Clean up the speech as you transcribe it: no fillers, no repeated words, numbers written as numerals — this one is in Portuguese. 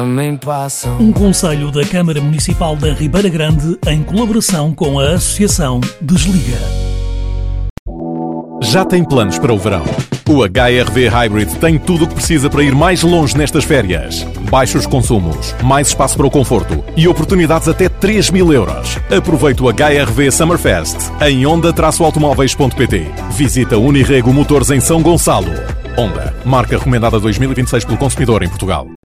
Um conselho da Câmara Municipal da Ribeira Grande em colaboração com a Associação Desliga. Já tem planos para o verão? O HRV Hybrid tem tudo o que precisa para ir mais longe nestas férias. Baixos consumos, mais espaço para o conforto e oportunidades até 3.000 euros. Aproveite o HRV Summerfest em onda-automóveis.pt. Visita Unirrego Motores em São Gonçalo. Honda, marca recomendada 2026 pelo consumidor em Portugal.